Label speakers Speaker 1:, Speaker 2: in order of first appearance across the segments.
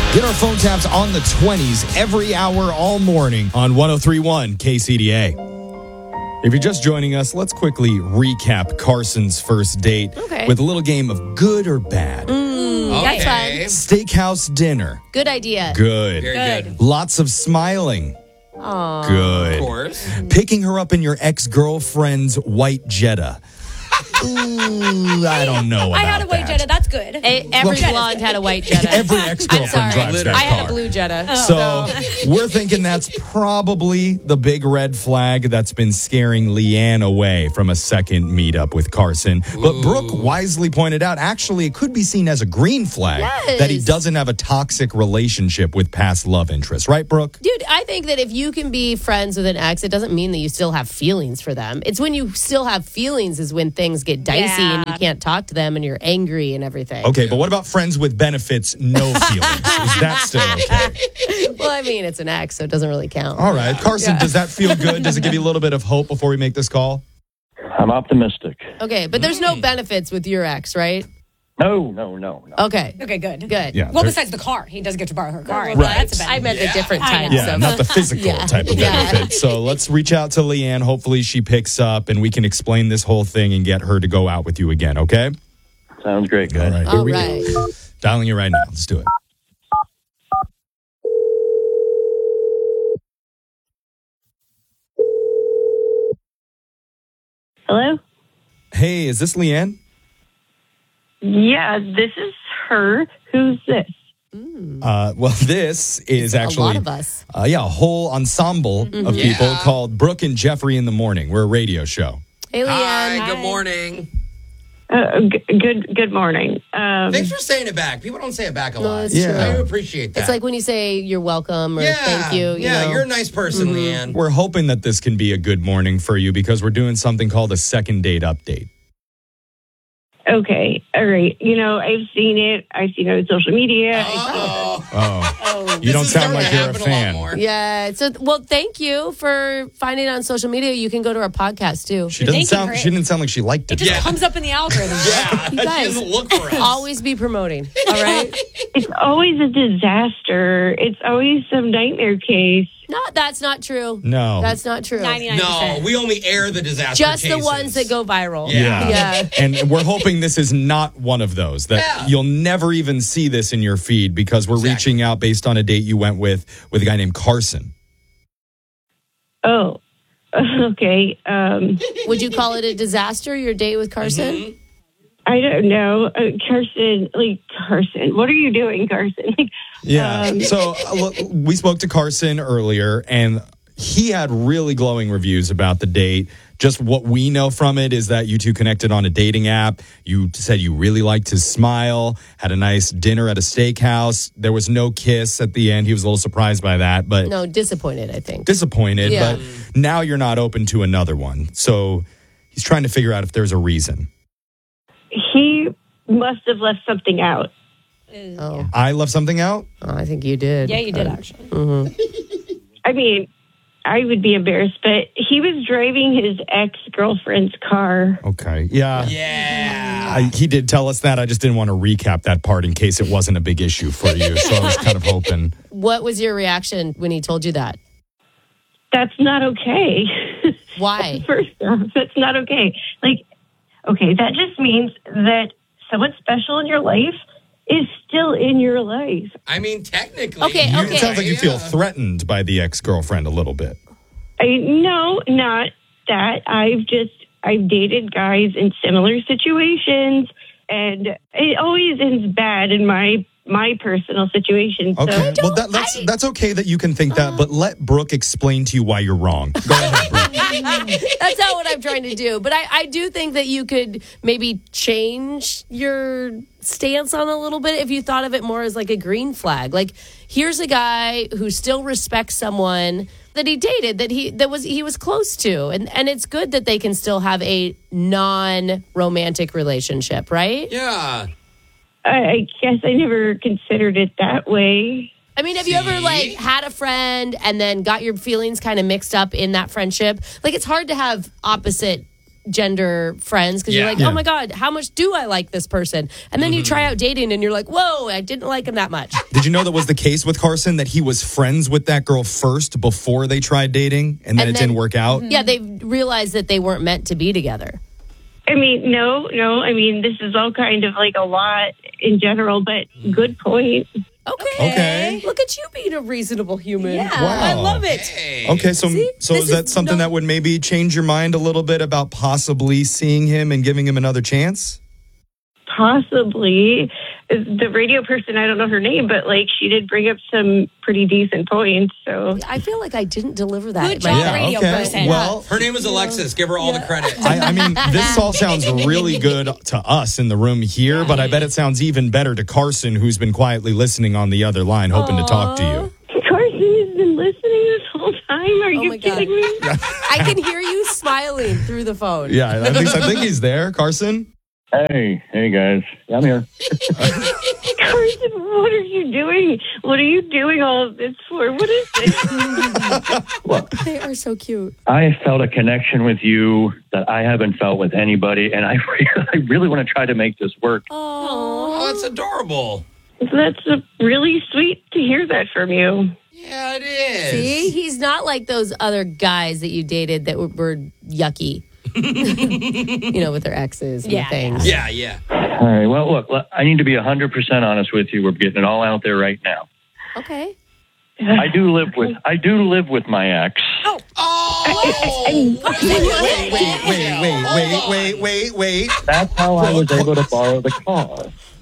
Speaker 1: Get our phone taps on the 20s every hour all morning on 103.1 KCDA. If you're just joining us, let's quickly recap Carson's first date with a little game of good or bad.
Speaker 2: That's fun.
Speaker 1: Steakhouse dinner.
Speaker 2: Good idea.
Speaker 1: Good.
Speaker 3: Very good.
Speaker 1: Lots of smiling.
Speaker 2: Aww.
Speaker 1: Good.
Speaker 3: Of course.
Speaker 1: Picking her up in your ex-girlfriend's white Jetta. Ooh, I don't know about
Speaker 4: I had a white
Speaker 1: that.
Speaker 4: Jetta. That's good.
Speaker 2: Every blonde had a white Jetta.
Speaker 1: Every ex-girlfriend drives that
Speaker 2: I had
Speaker 1: car.
Speaker 2: a blue Jetta.
Speaker 1: So we're thinking that's probably the big red flag that's been scaring Leanne away from a second meetup with Carson. But Brooke wisely pointed out, actually, it could be seen as a green flag that he doesn't have a toxic relationship with past love interests. Right, Brooke?
Speaker 2: Dude, I think that if you can be friends with an ex, it doesn't mean that you still have feelings for them. It's when you still have feelings is when things get dicey and you can't talk to them and you're angry and everything.
Speaker 1: Okay, but what about friends with benefits, no feelings? Is that still okay?
Speaker 2: Well, I mean, it's an ex, so it doesn't really count.
Speaker 1: All right. Carson, does that feel good? Does it give you a little bit of hope before we make this call?
Speaker 5: I'm optimistic.
Speaker 2: Okay, but there's no benefits with your ex, right?
Speaker 5: No.
Speaker 2: Okay.
Speaker 4: Okay, good.
Speaker 2: Good.
Speaker 1: Yeah.
Speaker 4: Well, besides the car. He doesn't get to borrow her car.
Speaker 2: Right.
Speaker 4: That's a benefit.
Speaker 2: I meant the different types.
Speaker 1: Yeah, not the physical type of benefit. So let's reach out to Leanne. Hopefully she picks up and we can explain this whole thing and get her to go out with you again, okay?
Speaker 5: Sounds great, guys.
Speaker 1: All right, here we go. Dialing you right now. Let's do it.
Speaker 6: Hello?
Speaker 1: Hey, is this Leanne?
Speaker 6: Yeah, this is her. Who's this?
Speaker 1: Well, this is actually
Speaker 2: a lot of us.
Speaker 1: A whole ensemble of people called Brooke and Jeffrey in the Morning. We're a radio show.
Speaker 2: Hey, Leanne.
Speaker 3: Hi, good morning.
Speaker 6: Good morning.
Speaker 3: Thanks for saying it back. People don't say it back a lot.
Speaker 2: that's true.
Speaker 3: I appreciate that.
Speaker 2: It's like when you say you're welcome or thank you. You know.
Speaker 3: You're a nice person, Leanne.
Speaker 1: We're hoping that this can be a good morning for you because we're doing something called a second date update.
Speaker 6: Okay, all right. You know, I've seen it. I've seen it on social media.
Speaker 1: You don't sound like you're a fan.
Speaker 2: Yeah. So, well, thank you for finding it on social media. You can go to our podcast too.
Speaker 1: She didn't sound like she liked it.
Speaker 4: It just comes up in the algorithm.
Speaker 3: Yeah,
Speaker 2: You guys,
Speaker 3: she doesn't look for us.
Speaker 2: always be promoting. All right.
Speaker 6: It's always a disaster. It's always some nightmare case.
Speaker 2: No, that's not true.
Speaker 1: No.
Speaker 2: That's not true.
Speaker 4: 99%.
Speaker 3: No, we only air the disaster
Speaker 2: Just
Speaker 3: cases.
Speaker 2: the ones that go viral.
Speaker 1: Yeah. And we're hoping this is not one of those, that you'll never even see this in your feed because we're reaching out based on a date you went with a guy named Carson.
Speaker 6: Oh, okay.
Speaker 2: Would you call it a disaster, your date with Carson?
Speaker 6: I don't know. Carson, what are you doing, Carson?
Speaker 1: So look, we spoke to Carson earlier, and he had really glowing reviews about the date. Just what we know from it is that you two connected on a dating app. You said you really liked his smile, had a nice dinner at a steakhouse. There was no kiss at the end. He was a little surprised by that, but
Speaker 2: No, disappointed, I think.
Speaker 1: disappointed.
Speaker 2: Yeah.
Speaker 1: But now you're not open to another one. So he's trying to figure out if there's a reason.
Speaker 6: He must have left something out.
Speaker 2: Oh.
Speaker 1: I left something out?
Speaker 2: Oh, I think you did.
Speaker 4: Yeah, you did, actually.
Speaker 6: I mean, I would be embarrassed, but he was driving his ex-girlfriend's car.
Speaker 1: Okay. Yeah.
Speaker 3: Yeah.
Speaker 1: He did tell us that. I just didn't want to recap that part in case it wasn't a big issue for you. So I was kind of hoping.
Speaker 2: What was your reaction when he told you that?
Speaker 6: That's not okay.
Speaker 2: Why?
Speaker 6: First off, that's not okay. Okay, that just means that someone special in your life is still in your life.
Speaker 3: I mean, technically.
Speaker 2: Okay.
Speaker 1: It sounds like you feel threatened by the ex-girlfriend a little bit.
Speaker 6: No, not that. I've dated guys in similar situations, and it always ends bad in my personal situation.
Speaker 1: Okay.
Speaker 6: So
Speaker 1: Well, that's okay that you can think that, but let Brooke explain to you why you're wrong. Go ahead, Brooke.
Speaker 2: That's not what I'm trying to do. But I do think that you could maybe change your stance on it a little bit if you thought of it more as like a green flag. Like, here's a guy who still respects someone that he dated, that he was close to. And it's good that they can still have a non-romantic relationship, right?
Speaker 3: Yeah.
Speaker 6: I guess I never considered it that way.
Speaker 2: I mean, have you ever had a friend and then got your feelings kind of mixed up in that friendship? Like, it's hard to have opposite gender friends because you're
Speaker 3: Yeah.
Speaker 2: like, oh my God, how much do I like this person? And then you try out dating and you're like, whoa, I didn't like him that much.
Speaker 1: Did you know that was the case with Carson, that he was friends with that girl first before they tried dating, and then it didn't work out?
Speaker 2: Yeah, they realized that they weren't meant to be together.
Speaker 6: I mean, no. I mean, this is all kind of like a lot in general, but good point.
Speaker 1: Okay.
Speaker 2: Look at you being a reasonable human.
Speaker 4: Yeah,
Speaker 1: Wow.
Speaker 4: I love it.
Speaker 3: Hey.
Speaker 1: Okay, so
Speaker 2: this
Speaker 1: is that
Speaker 2: is
Speaker 1: something that would maybe change your mind a little bit about possibly seeing him and giving him another chance?
Speaker 6: Possibly. The radio person, I don't know her name, but like she did bring up some pretty decent points. So
Speaker 2: I feel like I didn't deliver that.
Speaker 4: Good job, radio person.
Speaker 1: Well,
Speaker 3: Her name is Alexis. Give her all the credit.
Speaker 1: I mean, this all sounds really good to us in the room here, but I bet it sounds even better to Carson, who's been quietly listening on the other line, hoping to talk to you.
Speaker 6: Carson has been listening this whole time. Are you
Speaker 2: my God.
Speaker 6: kidding me?
Speaker 2: I can hear you smiling through the phone.
Speaker 1: Yeah, I think he's there. Carson?
Speaker 5: Hey guys, I'm here.
Speaker 6: Carson, what are you doing? What are you doing all of this for? What is this?
Speaker 5: Look,
Speaker 2: They are so cute.
Speaker 5: I felt a connection with you that I haven't felt with anybody, and I really want to try to make this work.
Speaker 3: Oh, that's adorable.
Speaker 6: That's really sweet to hear that from you.
Speaker 3: Yeah, it is.
Speaker 2: See, he's not like those other guys that you dated that were yucky. With their exes and
Speaker 4: Yeah,
Speaker 2: things.
Speaker 3: Yeah.
Speaker 5: All right, well, look, I need to be 100% honest with you. We're getting it all out there right now.
Speaker 2: Okay.
Speaker 5: I do live with my ex.
Speaker 1: Wait.
Speaker 5: That's how I was able to borrow the car.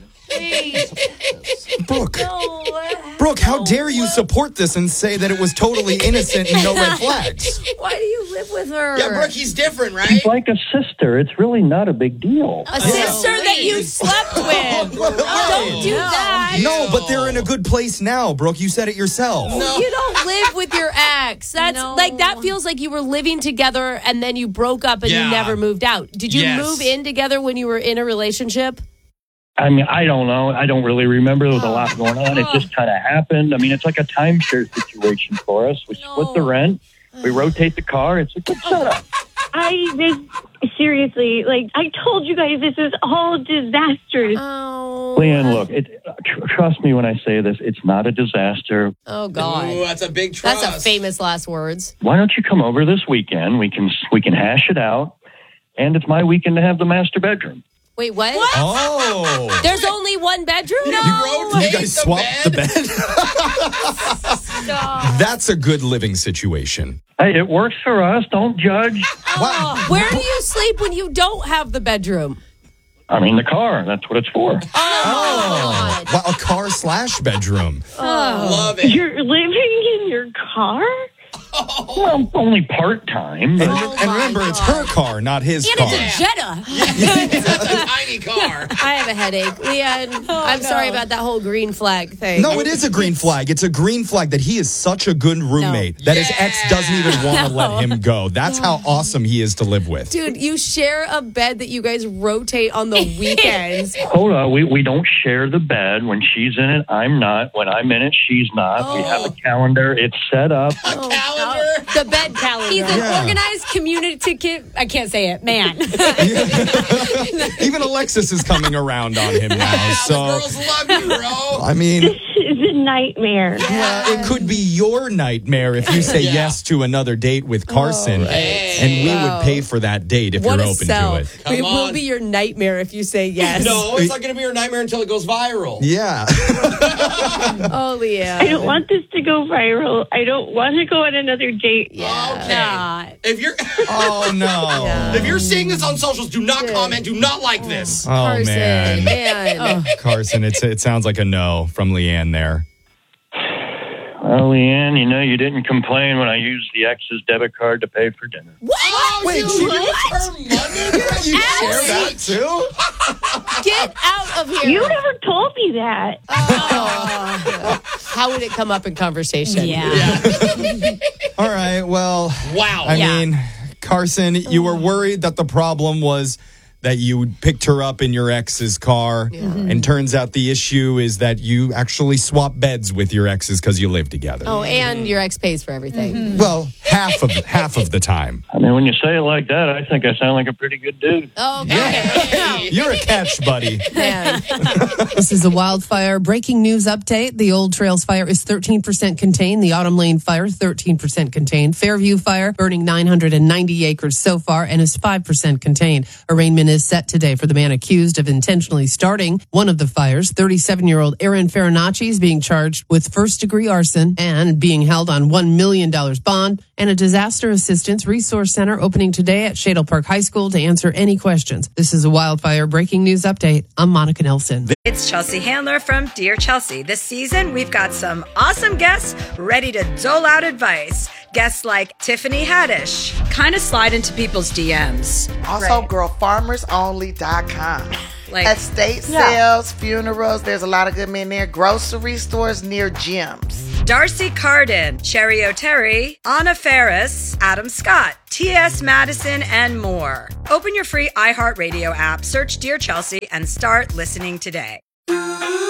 Speaker 1: Brooke, how dare you support this and say that it was totally innocent and no red flags?
Speaker 2: Why do you live with her?
Speaker 3: Yeah, Brooke, he's different, right?
Speaker 5: She's like a sister. It's really not a big deal.
Speaker 2: A sister that you slept with. Don't do that.
Speaker 1: No, but they're in a good place now, Brooke. You said it yourself.
Speaker 2: You don't live with your ex. That's like that feels like you were living together and then you broke up and
Speaker 3: Yeah.
Speaker 2: you never moved out. Did you
Speaker 3: Yes.
Speaker 2: move in together when you were in a relationship?
Speaker 5: I mean, I don't know. I don't really remember. There was a lot going on. It just kind of happened. I mean, it's like a timeshare situation for us. We split the rent. We rotate the car. It's a good setup.
Speaker 6: Seriously, like I told you guys, this is all disastrous.
Speaker 2: Oh.
Speaker 5: Leanne, look, trust me when I say this. It's not a disaster.
Speaker 2: Oh God.
Speaker 3: Ooh, that's a big trust.
Speaker 2: That's a famous last words.
Speaker 5: Why don't you come over this weekend? We can hash it out. And it's my weekend to have the master bedroom.
Speaker 2: Wait, what?
Speaker 1: Oh.
Speaker 2: There's only one bedroom?
Speaker 3: You
Speaker 1: You guys swapped the bed? That's a good living situation.
Speaker 5: Hey, it works for us. Don't judge.
Speaker 2: Where do you sleep when you don't have the bedroom?
Speaker 5: I mean, the car. That's what it's for.
Speaker 2: Oh.
Speaker 1: Wow, a car / bedroom.
Speaker 3: Love it.
Speaker 6: You're living in your car?
Speaker 5: Well, only part-time.
Speaker 1: And remember, it's her car, not his car.
Speaker 4: It's a Jetta.
Speaker 3: It's a tiny car.
Speaker 2: I have a headache. Leanne, I'm sorry about that whole green flag thing.
Speaker 1: No, it is a green flag. It's a green flag that he is such a good roommate that his ex doesn't even want to let him go. That's how awesome he is to live with.
Speaker 2: Dude, you share a bed that you guys rotate on the weekends.
Speaker 5: Hold on. We don't share the bed. When she's in it, I'm not. When I'm in it, she's not. We have a calendar. It's set up.
Speaker 3: Calendar.
Speaker 2: The bed calendar.
Speaker 4: He's an organized community. I can't say it, man.
Speaker 1: Even Alexis is coming around on him now. So,
Speaker 3: Girls love you, bro.
Speaker 1: I mean,
Speaker 6: This is a nightmare.
Speaker 1: it could be your nightmare if you say yes to another date with Carson. And we would pay for that date if
Speaker 2: What
Speaker 1: you're
Speaker 2: a
Speaker 1: open
Speaker 2: sell.
Speaker 1: to it.
Speaker 3: Come
Speaker 2: It will
Speaker 3: on.
Speaker 2: be your nightmare if you say yes.
Speaker 3: No, it's not going to be your nightmare until it goes viral.
Speaker 1: Yeah.
Speaker 2: Oh, Leah.
Speaker 6: I don't want this to go viral. I don't want to go on another date.
Speaker 3: Okay. If you're
Speaker 1: Oh, no.
Speaker 3: if you're seeing this on socials, do not comment. Do not like this.
Speaker 1: Oh,
Speaker 2: Carson,
Speaker 1: man. Carson, it sounds like a no from Leanne there.
Speaker 5: Well, Leanne, you didn't complain when I used the ex's debit card to pay for dinner.
Speaker 3: Oh,
Speaker 1: Wait,
Speaker 3: you
Speaker 1: she-
Speaker 3: used her money?
Speaker 1: You share that too?
Speaker 2: Get out of here.
Speaker 6: You never told me that.
Speaker 2: How would it come up in conversation?
Speaker 4: Yeah.
Speaker 1: All right, well,
Speaker 3: Wow.
Speaker 1: I mean, Carson, you were worried that the problem was that you picked her up in your ex's car, and turns out the issue is that you actually swap beds with your exes because you live together.
Speaker 2: Oh, and your ex pays for everything.
Speaker 1: Well, half of the time.
Speaker 5: I mean, when you say it like that, I think I sound like a pretty good dude.
Speaker 2: Okay.
Speaker 1: You're a catch, buddy.
Speaker 2: Man.
Speaker 7: This is a wildfire breaking news update. The Old Trails fire is 13% contained. The Autumn Lane fire, 13% contained. Fairview fire burning 990 acres so far and is 5% contained. Arraignment is set today for the man accused of intentionally starting one of the fires. 37-year-old Aaron Farinacci is being charged with first-degree arson and being held on $1 million bond. And a disaster assistance resource center opening today at Shadle Park High School to answer any questions. This is a wildfire breaking news update. I'm Monica Nelson.
Speaker 8: It's Chelsea Handler from Dear Chelsea. This season, we've got some awesome guests ready to dole out advice. Guests like Tiffany Haddish. Kind of slide into people's DMs.
Speaker 9: Also, girlfarmersonly.com.
Speaker 8: Like
Speaker 9: estate sales, funerals, there's a lot of good men there. Grocery stores near gyms.
Speaker 8: Darcy Carden, Cherry O'Terry, Anna Ferris, Adam Scott, T.S. Madison, and more. Open your free iHeartRadio app, search Dear Chelsea, and start listening today.